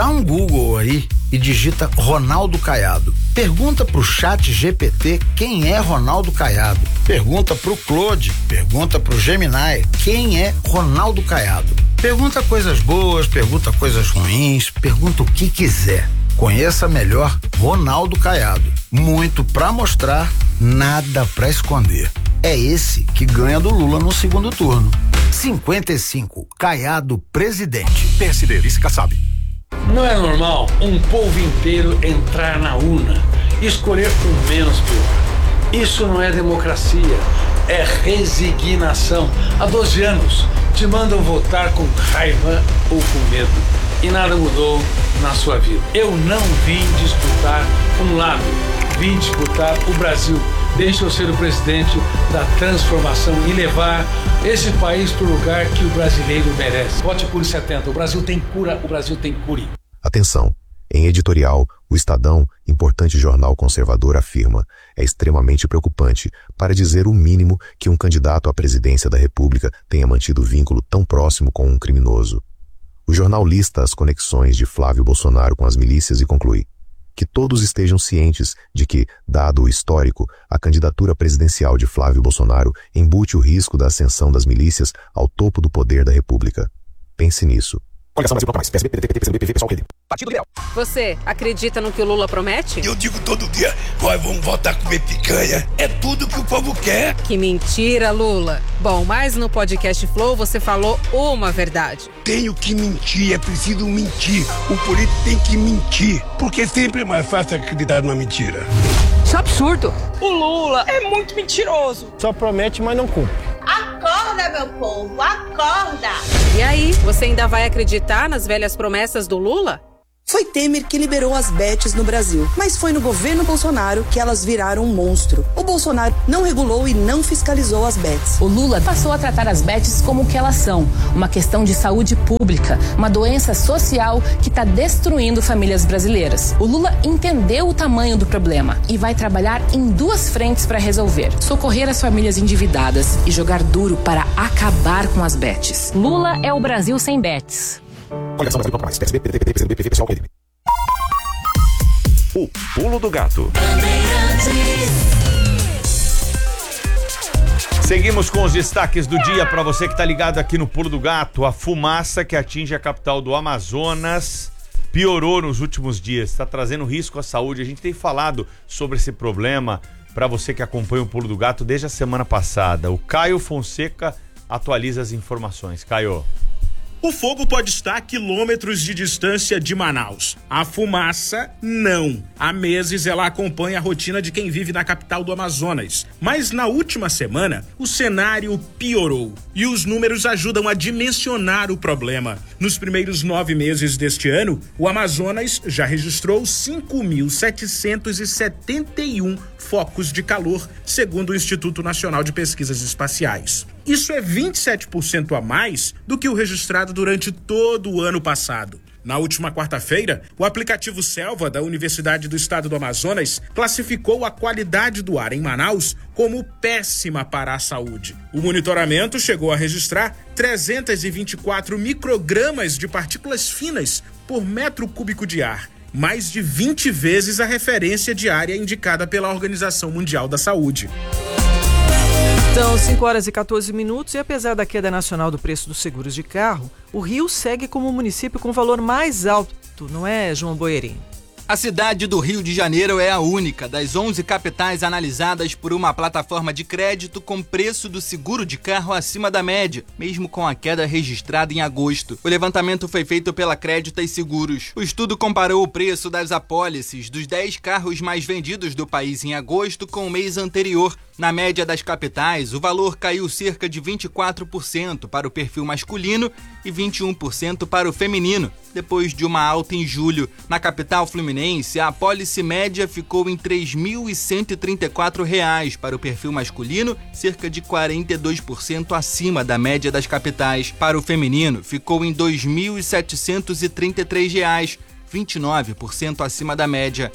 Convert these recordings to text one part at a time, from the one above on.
Dá um Google aí e digita Ronaldo Caiado. Pergunta pro Chat GPT quem é Ronaldo Caiado. Pergunta pro Claude, pergunta pro Gemini quem é Ronaldo Caiado. Pergunta coisas boas, pergunta coisas ruins, pergunta o que quiser. Conheça melhor Ronaldo Caiado. Muito pra mostrar, nada pra esconder. É esse que ganha do Lula no segundo turno. 55, Caiado presidente. PSD, vice Kassab. Não é normal um povo inteiro entrar na urna e escolher o menos pior. Isso não é democracia, é resignação. Há 12 anos te mandam votar com raiva ou com medo e nada mudou na sua vida. Eu não vim disputar um lado, vim disputar o Brasil. Deixa eu ser o presidente da transformação e levar esse país para o lugar que o brasileiro merece. Vote Cure 70. O Brasil tem cura, o Brasil tem cure. Atenção. Em editorial, o Estadão, importante jornal conservador, afirma: é extremamente preocupante, para dizer o mínimo, que um candidato à presidência da República tenha mantido vínculo tão próximo com um criminoso. O jornal lista as conexões de Flávio Bolsonaro com as milícias e conclui que todos estejam cientes de que, dado o histórico, a candidatura presidencial de Flávio Bolsonaro embute o risco da ascensão das milícias ao topo do poder da República. Pense nisso. Coligação Brasil Bloco Mais, PSB, PDT, PCdoB, PV, Pessoal, Rede. Partido Liberal. Você acredita no que o Lula promete? Eu digo todo dia, nós vamos voltar a comer picanha. É tudo que o povo quer. Que mentira, Lula. Bom, mas no podcast Flow você falou uma verdade. Tenho que mentir, é preciso mentir. O político tem que mentir, porque sempre é mais fácil acreditar numa mentira. Isso é absurdo. O Lula é muito mentiroso. Só promete, mas não cumpre. Acorda, meu povo, acorda! E aí, você ainda vai acreditar nas velhas promessas do Lula? Foi Temer que liberou as bets no Brasil, mas foi no governo Bolsonaro que elas viraram um monstro. O Bolsonaro não regulou e não fiscalizou as bets. O Lula passou a tratar as bets como o que elas são, uma questão de saúde pública, uma doença social que está destruindo famílias brasileiras. O Lula entendeu o tamanho do problema e vai trabalhar em duas frentes para resolver: socorrer as famílias endividadas e jogar duro para acabar com as bets. Lula é o Brasil sem bets. Coligação Brasil Bloco Mais, PSB, PDT, PCdoB, PV, Pessoal, Rede. O Pulo do Gato. Seguimos com os destaques do dia para você que está ligado aqui no Pulo do Gato. A fumaça que atinge a capital do Amazonas piorou nos últimos dias, está trazendo risco à saúde. A gente tem falado sobre esse problema para você que acompanha o Pulo do Gato desde a semana passada. O Caio Fonseca atualiza as informações. Caio. O fogo pode estar a quilômetros de distância de Manaus. A fumaça, não. Há meses ela acompanha a rotina de quem vive na capital do Amazonas. Mas na última semana, o cenário piorou. E os números ajudam a dimensionar o problema. Nos primeiros 9 meses deste ano, o Amazonas já registrou 5.771 focos de calor, segundo o Instituto Nacional de Pesquisas Espaciais. Isso é 27% a mais do que o registrado durante todo o ano passado. Na última quarta-feira, o aplicativo Selva da Universidade do Estado do Amazonas classificou a qualidade do ar em Manaus como péssima para a saúde. O monitoramento chegou a registrar 324 microgramas de partículas finas por metro cúbico de ar, mais de 20 vezes a referência diária indicada pela Organização Mundial da Saúde. São 5h14 e apesar da queda nacional do preço dos seguros de carro, o Rio segue como o município com o valor mais alto, não é, João Boerim? A cidade do Rio de Janeiro é a única das 11 capitais analisadas por uma plataforma de crédito com preço do seguro de carro acima da média, mesmo com a queda registrada em agosto. O levantamento foi feito pela Crédito e Seguros. O estudo comparou o preço das apólices dos 10 carros mais vendidos do país em agosto com o mês anterior. Na média das capitais, o valor caiu cerca de 24% para o perfil masculino e 21% para o feminino, depois de uma alta em julho. Na capital fluminense, a apólice média ficou em R$ 3.134 para o perfil masculino, cerca de 42% acima da média das capitais. Para o feminino, ficou em R$ 2.733, 29% acima da média.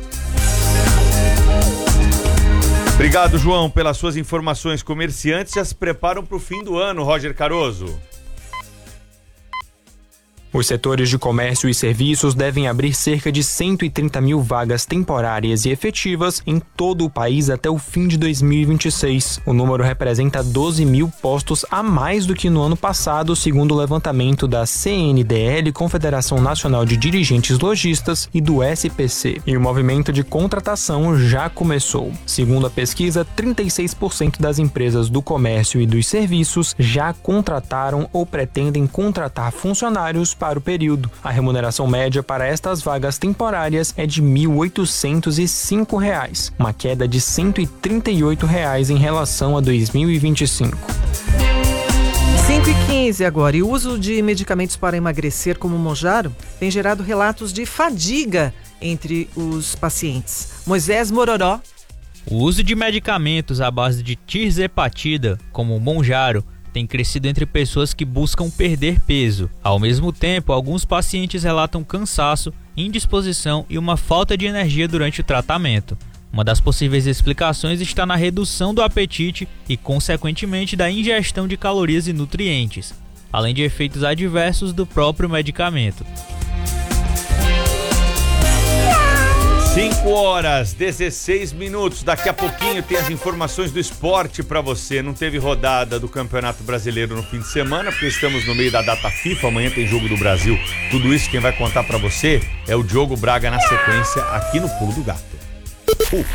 Obrigado, João, pelas suas informações. Comerciantes já se preparam para o fim do ano, Roger Caroso. Os setores de comércio e serviços devem abrir cerca de 130 mil vagas temporárias e efetivas em todo o país até o fim de 2026. O número representa 12 mil postos a mais do que no ano passado, segundo o levantamento da CNDL, Confederação Nacional de Dirigentes Lojistas, e do SPC. E o movimento de contratação já começou. Segundo a pesquisa, 36% das empresas do comércio e dos serviços já contrataram ou pretendem contratar funcionários para o período. A remuneração média para estas vagas temporárias é de R$ 1.805, uma queda de R$ 138 em relação a 2025. 5h15 agora. E o uso de medicamentos para emagrecer, como o Monjaro, tem gerado relatos de fadiga entre os pacientes. Moisés Mororó. O uso de medicamentos à base de tirzepatida, como o Monjaro, tem crescido entre pessoas que buscam perder peso. Ao mesmo tempo, alguns pacientes relatam cansaço, indisposição e uma falta de energia durante o tratamento. Uma das possíveis explicações está na redução do apetite e, consequentemente, da ingestão de calorias e nutrientes, além de efeitos adversos do próprio medicamento. 5h16. Daqui a pouquinho tem as informações do esporte para você. Não teve rodada do Campeonato Brasileiro no fim de semana, porque estamos no meio da data FIFA. Amanhã tem Jogo do Brasil. Tudo isso quem vai contar para você é o Diogo Braga na sequência aqui no Pulo do Gato.